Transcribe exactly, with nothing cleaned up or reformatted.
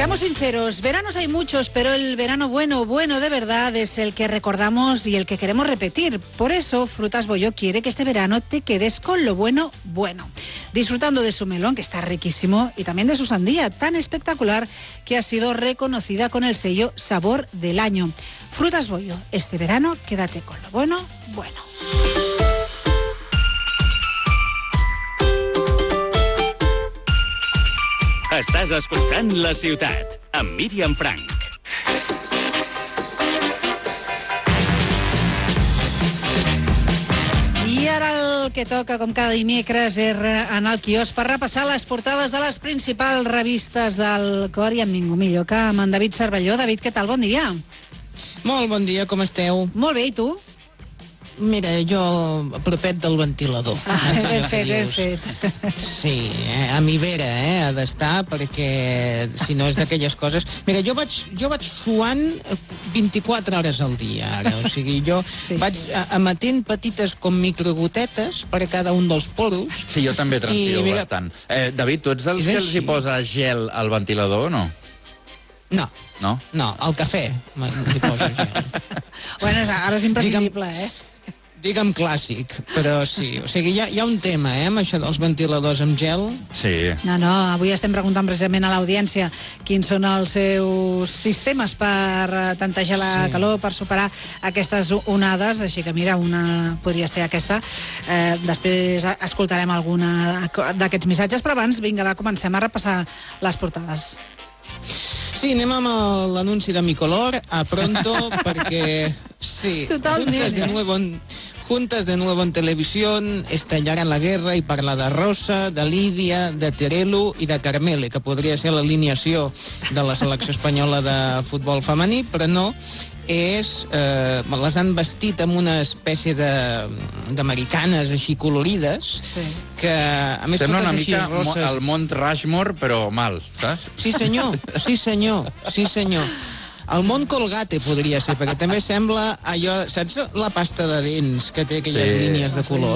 Seamos sinceros, veranos hay muchos, pero el verano bueno, bueno de verdad es el que recordamos y el que queremos repetir. Por eso, Frutas Bollo quiere que este verano te quedes con lo bueno, bueno. Disfrutando de su melón, que está riquísimo, y también de su sandía, tan espectacular que ha sido reconocida con el sello Sabor del Año. Frutas Bollo, este verano quédate con lo bueno, bueno. Estàs escoltant La Ciutat, amb Míriam Frank. I ara el que toca, com cada dimecres, és anar al quiosc per repassar les portades de les principals revistes del cor, i amb ningú millor que amb en David Cervelló. David, què tal? Bon dia. Molt bon dia, com esteu? Molt bé, i tu? Mira, jo propet del ventilador. Ah, ben fet, ben fet. Sí, eh? a mi vera, eh? ha d'estar, perquè si no és d'aquelles coses... Mira, jo vaig, jo vaig suant vint-i-quatre hores al dia, ara. O sigui, jo sí, vaig sí. emetent petites com microgotetes per a cada un dels poros. Sí, jo també transpiro mira... bastant. Eh, David, tu ets dels que els hi posa gel al ventilador o no? No. No? No, al cafè li poso gel. Bueno, ara és imprescindible, eh? Digue'm clàssic, però sí. O sigui, hi ha, hi ha un tema, eh, amb això dels ventiladors amb gel. Sí. No, no, avui estem preguntant precisament a l'audiència quins són els seus sistemes per tantejar la sí. calor, per superar aquestes onades, així que mira, una podria ser aquesta. Eh, després escoltarem alguna d'aquests missatges, però abans, vinga, va, comencem a repassar les portades. Sí, anem amb l'anunci de Mi Color a pronto, perquè sí, totalment, juntes de nuevo en, juntas de nuevo en televisión, estallarán la guerra, i parla de Rosa, de Lídia, de Terelu i de Carmele, que podria ser l'alineació de la selecció espanyola de futbol femení, però no, és, eh, les han vestit amb una espècie d'americanes així colorides, sí. que a més sembla totes una així mica rosses... el Mont Rushmore, però mal, saps? Sí senyor, sí senyor, sí senyor. El Mont Colgate podria ser, perquè també sembla allò, saps la pasta de dents que té aquelles sí. línies de color?